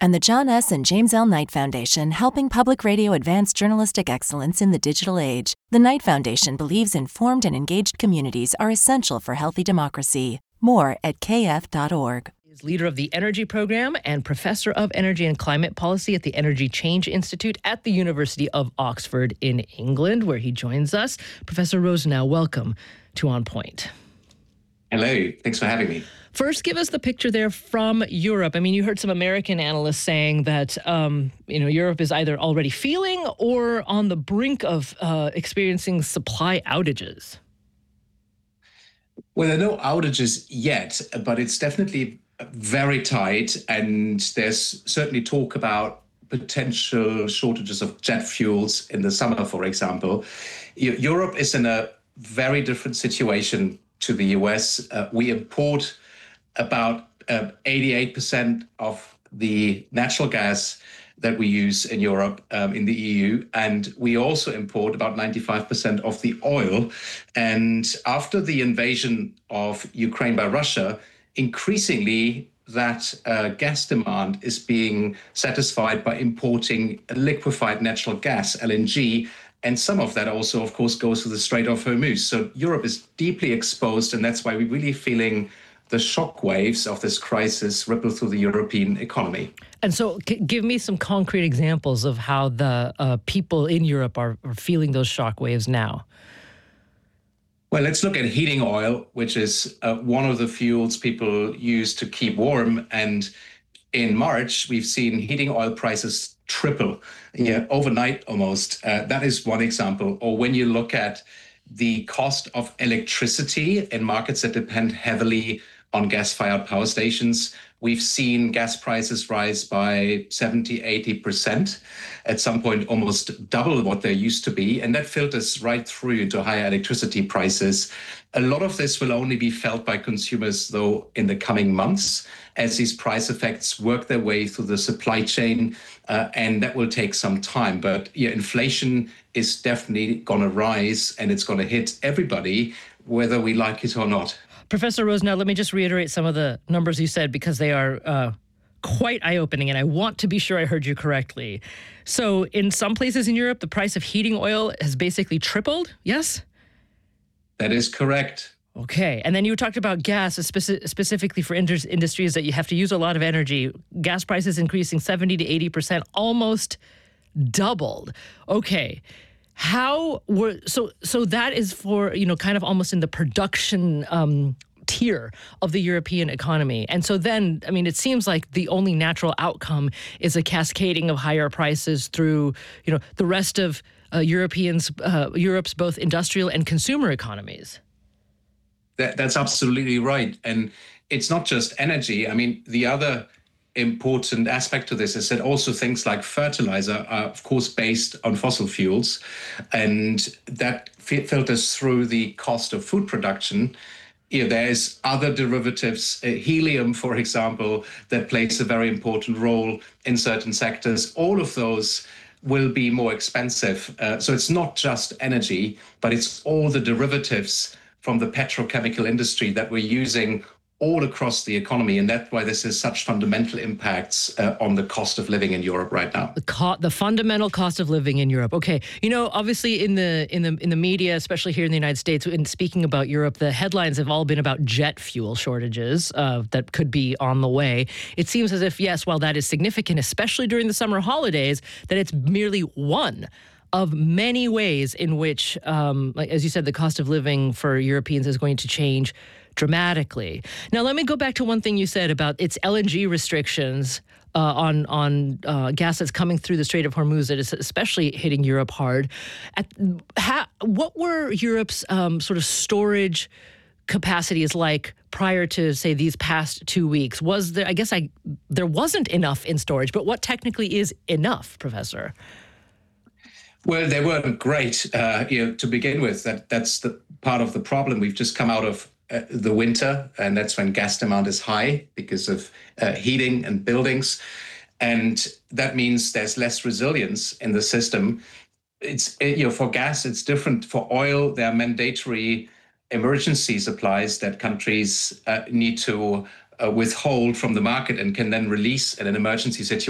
and the John S. and James L. Knight Foundation, helping public radio advance journalistic excellence in the digital age. The Knight Foundation believes informed and engaged communities are essential for healthy democracy. More at kf.org. Is leader of the Energy Program and professor of energy and climate policy at the Energy Change Institute at the University of Oxford in England, where he joins us. Professor Rosenau, welcome to On Point. Hello, thanks for having me. First, give us the picture there from Europe. I mean, you heard some American analysts saying that, Europe is either already feeling or on the brink of experiencing supply outages. Well, there are no outages yet, but it's definitely very tight. And there's certainly talk about potential shortages of jet fuels in the summer, for example. Europe is in a very different situation to the US. We import about 88% of the natural gas that we use in Europe, in the EU. And we also import about 95% of the oil. And after the invasion of Ukraine by Russia, increasingly that gas demand is being satisfied by importing liquefied natural gas, LNG. And some of that also, of course, goes to the Strait of Hormuz. So Europe is deeply exposed, and that's why we're really feeling the shock waves of this crisis ripple through the European economy. And so give me some concrete examples of how the people in Europe are feeling those shock waves now. Well, let's look at heating oil, which is one of the fuels people use to keep warm. And in March, we've seen heating oil prices triple, overnight almost. That is one example. Or when you look at the cost of electricity in markets that depend heavily on gas-fired power stations, we've seen gas prices rise by 70, 80%, at some point almost double what they used to be. And that filters right through into higher electricity prices. A lot of this will only be felt by consumers, though, in the coming months, as these price effects work their way through the supply chain, and that will take some time. But inflation is definitely going to rise, and it's going to hit everybody, whether we like it or not. Professor Rosenau, let me just reiterate some of the numbers you said, because they are quite eye-opening, and I want to be sure I heard you correctly. So in some places in Europe, the price of heating oil has basically tripled, yes? That is correct. Okay. And then you talked about gas, specifically for industries that you have to use a lot of energy. Gas prices increasing 70 to 80%, almost doubled. Okay. So that is for, kind of almost in the production tier of the European economy. And so then, it seems like the only natural outcome is a cascading of higher prices through, the rest of Europe's both industrial and consumer economies. That's absolutely right. And it's not just energy. The other important aspect to this is that also things like fertilizer are, of course, based on fossil fuels. And that filters through the cost of food production. There's other derivatives, helium, for example, that plays a very important role in certain sectors. All of those will be more expensive. So it's not just energy, but it's all the derivatives from the petrochemical industry that we're using all across the economy. And that's why this has such fundamental impacts on the cost of living in Europe right now. The fundamental cost of living in Europe. Okay. Obviously in the media, especially here in the United States, in speaking about Europe, the headlines have all been about jet fuel shortages that could be on the way. It seems as if, yes, while that is significant, especially during the summer holidays, that it's merely one of many ways in which, as you said, the cost of living for Europeans is going to change dramatically. Now, let me go back to one thing you said about its LNG restrictions on gas that's coming through the Strait of Hormuz that is especially hitting Europe hard. What were Europe's sort of storage capacities like prior to, say, these past 2 weeks? Was there? I guess there wasn't enough in storage, but what technically is enough, Professor? Well, they weren't great, to begin with. That's the part of the problem. We've just come out of the winter, and that's when gas demand is high because of heating and buildings. And that means there's less resilience in the system. It's, for gas, it's different. For oil, there are mandatory emergency supplies that countries need to withhold from the market and can then release in an emergency situation.